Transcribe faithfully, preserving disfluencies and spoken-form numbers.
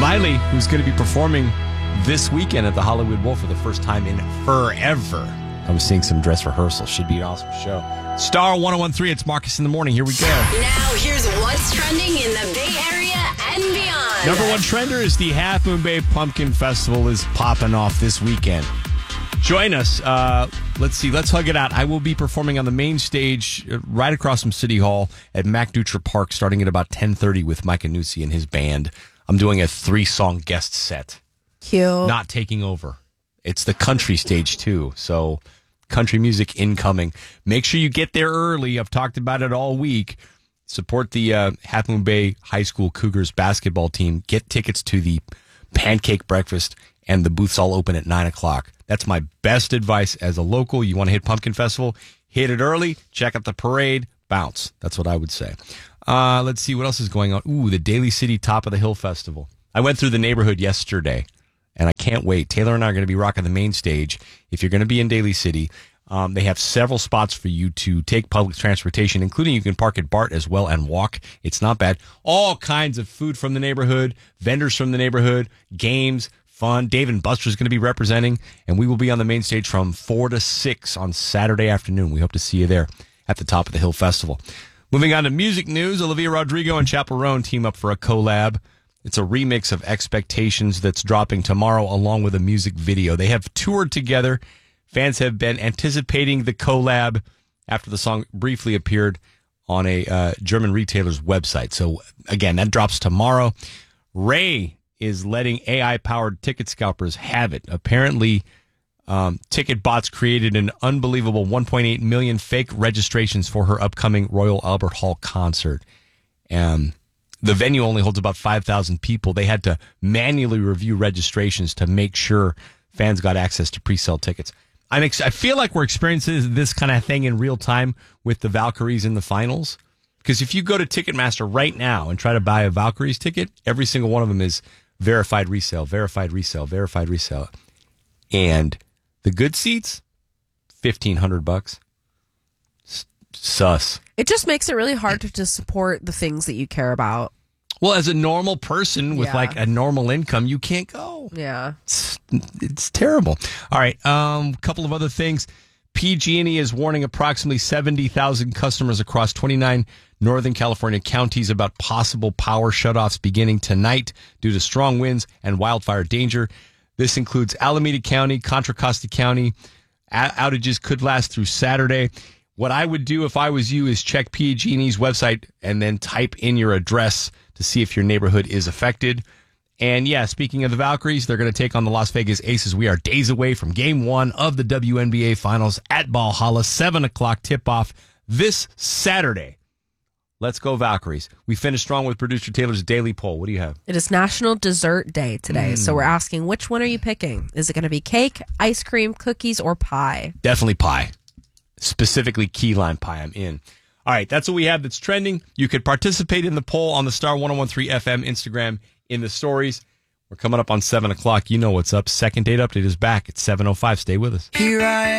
Miley, who's going to be performing this weekend at the Hollywood Bowl for the first time in forever. I was seeing some dress rehearsals. Should be an awesome show. Star one oh one three, it's Marcus in the Morning. Here we go. Now here's what's trending in the Bay Area and beyond. Number one trender is the Half Moon Bay Pumpkin Festival is popping off this weekend. Join us. Uh, let's see. Let's hug it out. I will be performing on the main stage uh, right across from City Hall at Mac Dutra Park starting at about ten thirty with Mike Anusi and his band. I'm doing a three-song guest set. Cute. Not taking over. It's the country stage, too. So country music incoming. Make sure you get there early. I've talked about it all week. Support the uh, Half Moon Bay High School Cougars basketball team. Get tickets to the pancake breakfast, and the booths all open at nine o'clock. That's my best advice as a local. You want to hit Pumpkin Festival, hit it early, check out the parade, bounce. That's what I would say. Uh, let's see what else is going on. Ooh, the Daly City Top of the Hill Festival. I went through the neighborhood yesterday, and I can't wait. Taylor and I are going to be rocking the main stage. If you're going to be in Daly City, um, they have several spots for you to take public transportation, including you can park at BART as well and walk. It's not bad. All kinds of food from the neighborhood, vendors from the neighborhood, games, fun. Dave and Buster's going to be representing, and we will be on the main stage from four to six on Saturday afternoon. We hope to see you there at the Top of the Hill Festival. Moving on to music news, Olivia Rodrigo and Chappell Roan team up for a collab. It's a remix of Expectations that's dropping tomorrow along with a music video. They have toured together. Fans have been anticipating the collab after the song briefly appeared on a uh, German retailer's website. So, again, that drops tomorrow. Ray is letting A I-powered ticket scalpers have it. Apparently, um, ticket bots created an unbelievable one point eight million fake registrations for her upcoming Royal Albert Hall concert. Um, the venue only holds about five thousand people. They had to manually review registrations to make sure fans got access to pre-sale tickets. I'm ex- I feel like we're experiencing this kind of thing in real time with the Valkyries in the finals. Because if you go to Ticketmaster right now and try to buy a Valkyries ticket, every single one of them is verified resale, verified resale, verified resale. And the good seats, fifteen hundred bucks. S- sus. It just makes it really hard to just support the things that you care about. Well, as a normal person with Yeah. like a normal income, you can't go. Yeah. It's, it's terrible. All right. A um, couple of other things. P G and E is warning approximately seventy thousand customers across twenty-nine Northern California counties about possible power shutoffs beginning tonight due to strong winds and wildfire danger. This includes Alameda County, Contra Costa County. A- outages could last through Saturday. What I would do if I was you is check P G and E's website and then type in your address to see if your neighborhood is affected. And yeah, speaking of the Valkyries, they're going to take on the Las Vegas Aces. We are days away from game one of the W N B A Finals at Valhalla, seven o'clock tip-off this Saturday. Let's go Valkyries. We finished strong with producer Taylor's daily poll. What do you have? It is National Dessert Day today. Mm. So we're asking, which one are you picking? Is it going to be cake, ice cream, cookies, or pie? Definitely pie. Specifically key lime pie. I'm in. All right, that's what we have that's trending. You could participate in the poll on the Star ten thirteen F M Instagram in the stories. We're coming up on seven o'clock. You know what's up. Second Date Update is back at seven oh five. Stay with us. Here I am.